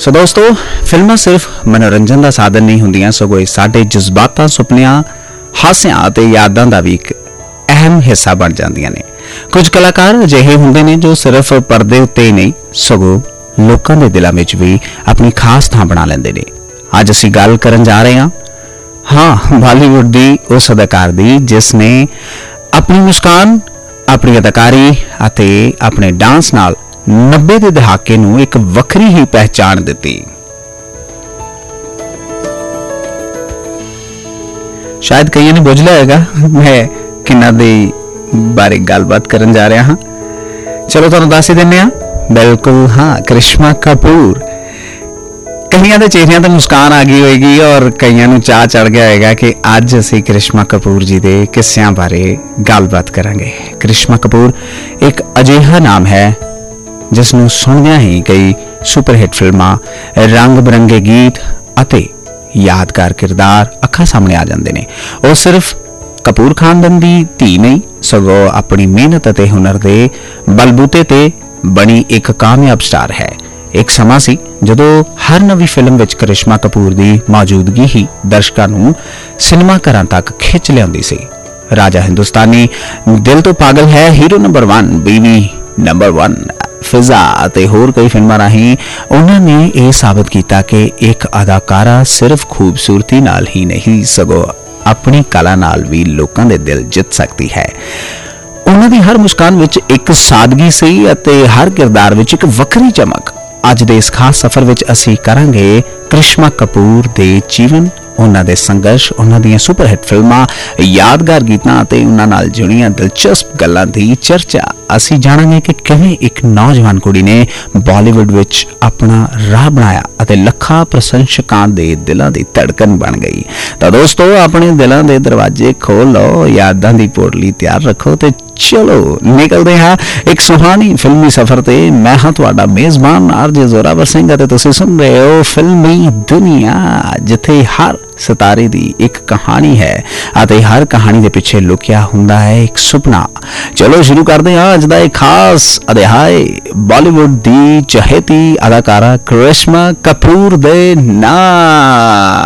सो दोस्तों, फिल्मां सिर्फ मनोरंजन का साधन नहीं होंदियां, सगों ये साडे जज्बातां, सुपनियां, हास्यां ते यादां दा भी एक अहम हिस्सा बन जांदियां ने। कुछ कलाकार अजिहे हुंदे ने जो सिर्फ परदे उत्ते ही नहीं सगों लोकां दे दिलां विच भी अपनी खास थां बना लैंदे ने। अज असीं गल करन जा रहे हां बॉलीवुड दी उस अदाकार दी जिसने अपनी मुस्कान, अपनी अदाकारी अते अपने डांस नाल 90 ਦੇ ਦਹਾਕੇ ਨੂੰ एक ਵੱਖਰੀ ही पहचान ਦਿੱਤੀ। शायद कईयां ने बुझ लिया होगा मैं किन्ना दे बारे गलबात करन जा रहा हाँ। चलो तुहानूं दस ही दिंदे हां। बिल्कुल हाँ, करिश्मा कपूर। कईयां दे चेहरिਆਂ ते मुस्कान आ गई होगी और कईयां नूं चाह चढ़ गया होगा कि अज असीं करिश्मा कपूर जी दे किस्सिਆਂ बारे गलबात करांगे। करिश्मा कपूर एक अजिहा नाम है जिसनूं सुणदियां ही कई सुपरहिट फिल्मां, रंग बिरंगे गीत अते यादगार किरदार अखां सामने आ जांदे ने। ਉਹ सिर्फ कपूर खानदान दी धी नहीं सगों अपनी मेहनत अते हुनर दे बलबूते ते बनी एक कामयाब स्टार है। एक समा सी जदों हर नवी फिल्म विच करिश्मा कपूर दी मौजूदगी ही दर्शकां नूं सिनेमा घरां तक खिच लिआउंदी सी। राजा हिंदुस्तानी, दिल तो पागल है, हीरो नंबर 1, बीवी नंबर 1, फिजा ते होर कई फिल्मां राहीं उन्होंने ये साबित किया कि एक अदाकारा सिर्फ खूबसूरती नाल ही नहीं सगों अपनी कला नाल भी लोकां दे दिल जित सकती है। उन्हां दी हर मुस्कान विच एक सादगी सी अते हर किरदार विच एक वखरी चमक। अज दे इस खास सफर विच असीं करांगे करिश्मा कपूर दे जीवन, उन्हां दे संघर्ष, उन्हां दीयां सुपरहिट फिल्मां, यादगार गीतां ते उन्हां नाल जुड़ियां दिलचस्प गल्लां दी चर्चा। असीं जाणांगे कि किवें एक नौजवान कुड़ी ने बॉलीवुड विच अपना राह बनाया अते लखां प्रशंसकां दे दिलां दी धड़कन बन गई। तो दोस्तों, अपने दिलां दे दरवाजे खोल लो, यादां दी पोटली तैयार रखो ते चलो निकलते हैं एक सुहानी फिल्मी सफर ते। मैं हाँ तुहाडा मेजबान आरजे जोरावर सिंह अते तुसीं सुन रहे हो फिल्मी दुनिया, जिथे हर सितारे दी एक कहानी है अते हर कहानी दे पिछे लुकिया हुंदा है एक सुपना। चलो शुरू करते हैं अज दा एक खास अध्याय बॉलीवुड दी चहेती अदाकारा करिश्मा कपूर दे नाल।